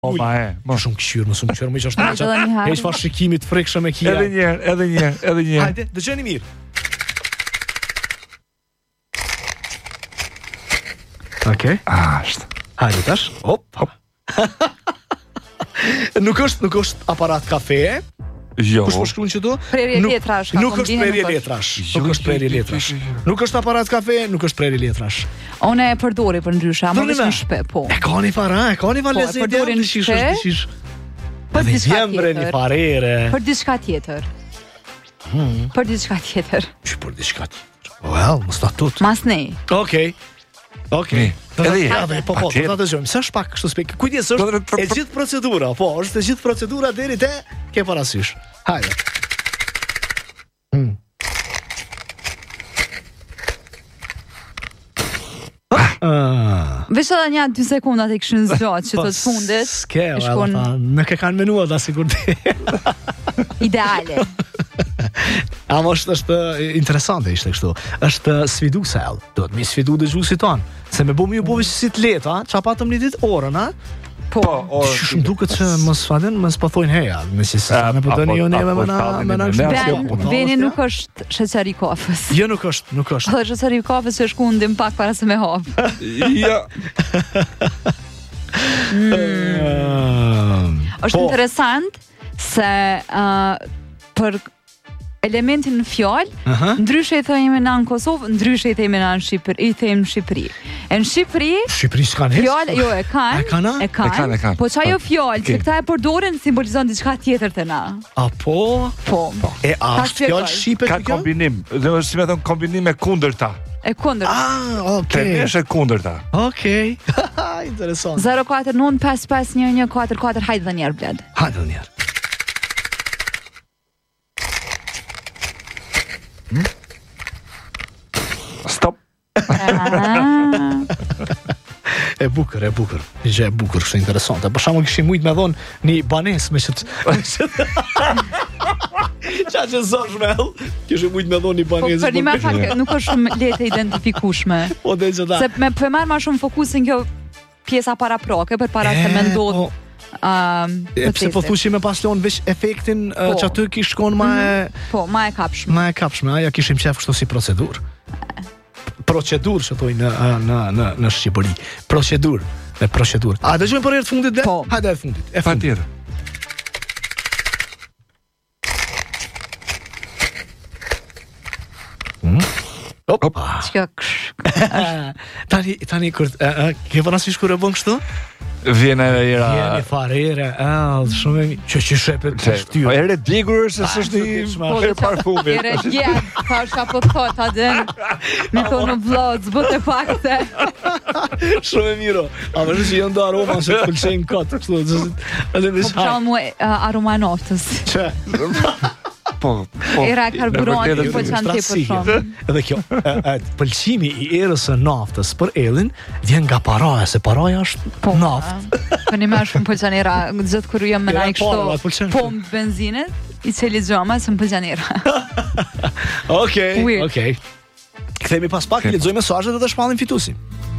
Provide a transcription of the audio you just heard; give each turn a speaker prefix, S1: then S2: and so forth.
S1: Më shumë këshyrë, më shumë këshyrë, më që është heq fa shikimit frikshëm e kia.
S2: Edhe një herë.
S1: Hajde, dëgjoni mirë. Okej.
S2: Ashtë.
S1: Hajde tash. Hop. Nuk është aparat kafeje.
S2: Jo.
S1: Kush po shkruan këtu?
S3: Prerje letrash.
S1: Nuk është prerje letrash. Nuk është prerje letrash. Nuk është aparat kafe, nuk është prerje letrash.
S3: Unë e përdori për ndryshe, ama vetëm në shtëpi, po.
S1: E ka një lezet.
S3: E përdori në shtëpi. Për diçka tjetër. Për diçka tjetër. Për diçka tjetër.
S1: Që për diçka tjetër? Well, mos ta tut.
S3: Mas nej.
S1: Okej.
S2: Edhe
S1: po, ta dëgjojmë. Sa është pak kështu spek. Kujdes, është e gjithë procedura, po, është e gjithë procedura deri te ke parasysh. Hajde.
S3: Veç edhe një 2 sekonda të këshin zgjat që të fundit.
S1: Nuk e kanë menuar ta sigurt.
S3: Ideale.
S1: Ama është interesante ishte kështu. Është sfiduese ell. Do të më sfidu dëgjuesit ton. Se më bëmi ju bëvi si të lehtë, ç'a patëm një ditë orën, a?
S3: Po,
S1: shumë duket se mos falen, mos po thojnë heja, nëse ne po tani jo neve me na
S3: Veni nuk është sheqeri kafës.
S1: Jo, nuk është.
S3: Po sheqeri kafës është ku ndim pak para se me hap.
S2: Jo.
S3: Është interesant se për elementin në fjalë, ndryshe i thojmë na në Kosovë, ndryshe i themi na në Shqipëri, i themi në Shqipëri. Në Shqipëri
S1: s'kan
S3: fjalë, jo e kanë. Po çajo fjalë që këta e përdoren simbolizon diçka tjetër te na.
S1: Po. E është fjalë shqipe
S2: ka kombinim, dhe si më thon kombinim me kundërta.
S3: E kundërta.
S2: Okej. Është e kundërta.
S1: Okej. Interesant.
S3: 049551144 hajde dhe njerë bled.
S1: Hajde dhe njerë.
S2: Stop.
S1: E bukur. Gjë e bukur, është interesante. Për shembull kishim mujt me dhon një banesë me çet. Qa që zosh me ell, kishim mujt me dhon një banesë.
S3: Po për një me fakt nuk është shumë lehtë identifikueshme.
S1: Po dhe që da.
S3: Se me përmer ma shumë fokusin kjo pjesa para prake, për para se me ndodh
S1: pse po thushi me pasion veç efektin që aty kish shkon ma
S3: e kapshme.
S1: Ma e kapshme, ja kishim qef kështu si procedurë. Procedurë që thoi në Shqipëri. Procedurë. A dëgjojmë për herë të fundit dhe?
S3: Po.
S1: Hajde herë të fundit. E fundit. Opa. Tani kur ke parasysh kur e bën kështu?
S2: Vjen era.
S1: Vjen farere, shumë që shepet të shtyr.
S2: Po erë digur se s'është një parfumi.
S3: Erë djeg, ka apo thot atë. Me tonë vllaz, bëte fakte.
S1: Shumë mirë. A vësh që janë do aroma se të pëlqejnë kot kështu. Edhe me
S3: sa. Po aroma noftës.
S1: Çe. Po.
S3: Era karburanti po çan ti për shumë.
S1: Edhe kjo, pëlqimi i erës së naftës për Ellin vjen nga paraja, se paraja është naftë.
S3: Po ne më shumë pëlqen era, gjithë kur jam me ai kështu pompë benzinet, i cili xhama se më pëlqen era.
S1: Okej. Kthehemi pas pak, lexojmë mesazhet dhe të shpallim fituesin.